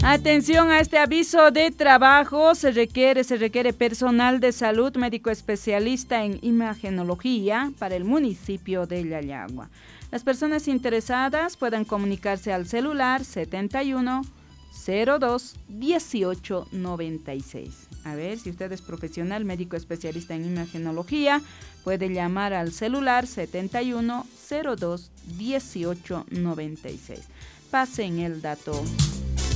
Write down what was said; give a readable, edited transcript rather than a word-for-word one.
Atención a este aviso de trabajo, se requiere personal de salud médico especialista en imagenología para el municipio de Yayagua. Las personas interesadas pueden comunicarse al celular 71 02 18 96. A ver, si usted es profesional médico especialista en imagenología, puede llamar al celular 71 02 18 96. Pasen el dato.